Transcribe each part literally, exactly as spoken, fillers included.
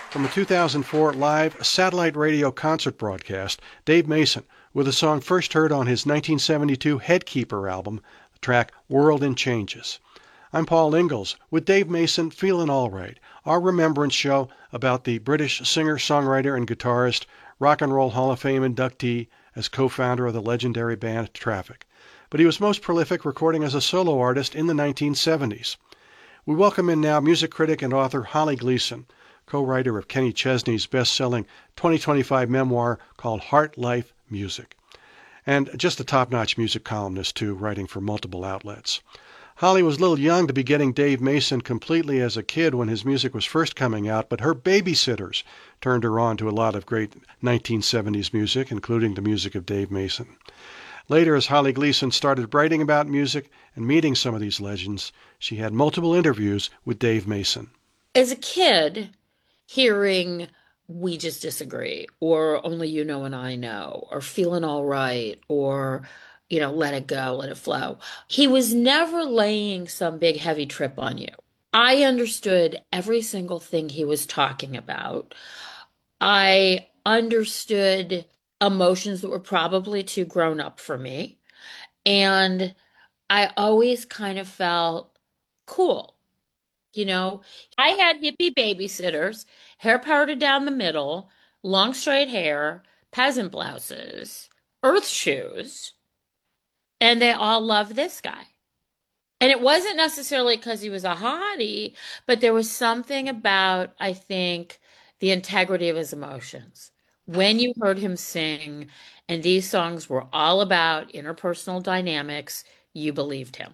from a two thousand four live satellite radio concert broadcast, Dave Mason, with a song first heard on his nineteen seventy-two Headkeeper album, the track World in Changes. I'm Paul Ingalls with Dave Mason, Feelin' All Right, our remembrance show about the British singer, songwriter, and guitarist, Rock and Roll Hall of Fame inductee as co-founder of the legendary band Traffic. But he was most prolific recording as a solo artist in the nineteen seventies. We welcome in now music critic and author Holly Gleason, co-writer of Kenny Chesney's best-selling twenty twenty-five memoir called Heart, Life, Music, and just a top-notch music columnist, too, writing for multiple outlets. Holly was a little young to be getting Dave Mason completely as a kid when his music was first coming out, but her babysitters turned her on to a lot of great nineteen seventies music, including the music of Dave Mason. Later, as Holly Gleason started writing about music and meeting some of these legends, she had multiple interviews with Dave Mason. As a kid, hearing We Just Disagree, or Only You Know and I Know, or Feeling All Right, or, you know, Let It Go, Let It Flow, he was never laying some big heavy trip on you. I understood every single thing he was talking about. I understood emotions that were probably too grown up for me. And I always kind of felt cool. You know, I had hippie babysitters, hair parted down the middle, long straight hair, peasant blouses, earth shoes, and they all loved this guy. And it wasn't necessarily because he was a hottie, but there was something about, I think, the integrity of his emotions. When you heard him sing, and these songs were all about interpersonal dynamics, you believed him.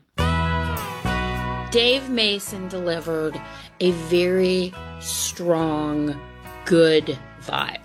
Dave Mason delivered a very strong, good vibe.